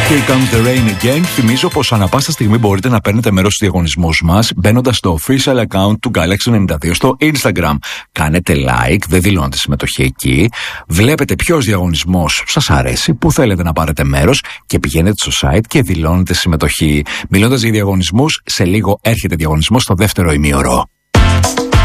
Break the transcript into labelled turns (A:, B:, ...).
A: Here comes the rain again. Θυμίζω πως ανά πάσα στιγμή μπορείτε να παίρνετε μέρος στους διαγωνισμούς μας μπαίνοντας στο official account του Galaxy 92 στο Instagram. Κάνετε like, δεν δηλώνετε συμμετοχή εκεί. Βλέπετε ποιος διαγωνισμός σας αρέσει, που θέλετε να πάρετε μέρος και πηγαίνετε στο site και δηλώνετε συμμετοχή. Μιλώντας για διαγωνισμούς, σε λίγο έρχεται διαγωνισμός στο δεύτερο ημίωρο.